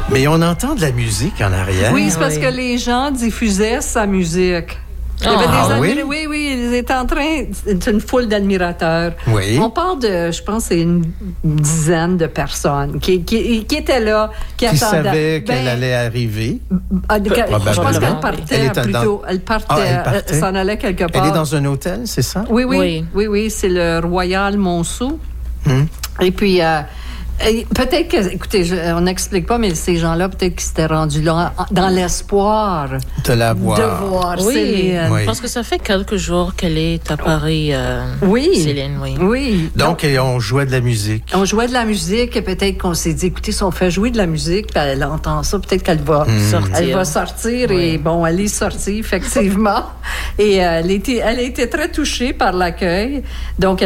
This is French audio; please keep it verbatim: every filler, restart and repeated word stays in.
Mais on entend de la musique en arrière. Oui, c'est parce Oui. que les gens diffusaient sa musique. Il y avait Ah, des oui? admira- oui, oui, ils étaient en train, c'est une foule d'admirateurs. Oui. On parle de, je pense, c'est une dizaine de personnes qui, qui, qui étaient là, qui, Qui attendaient. savait qu'elle Ben, allait arriver. ah, de- je pense Probablement. qu'elle partait Elle est dans- plutôt. Elle partait, Ah, elle elle partait. s'en allait quelque part. Elle est dans un hôtel, c'est ça? Oui, oui, oui, Oui. oui, c'est le Royal Monceau. Hum. Et puis, euh, et peut-être que, écoutez, je- on n'explique pas, mais ces gens-là, peut-être qu'ils s'étaient rendus là en- dans l'espoir De la voir. de voir Oui, Céline. Oui. parce que ça fait quelques jours qu'elle est à Paris, euh, Oui. Céline, oui. Oui. Donc, et on jouait de la musique. On jouait de la musique et peut-être qu'on s'est dit, écoutez, si on fait jouer de la musique, puis elle entend ça, peut-être qu'elle va Sortir. Elle va sortir Oui. et bon, elle est sortie, effectivement. Et euh, elle, était, elle a été très touchée par l'accueil. Donc,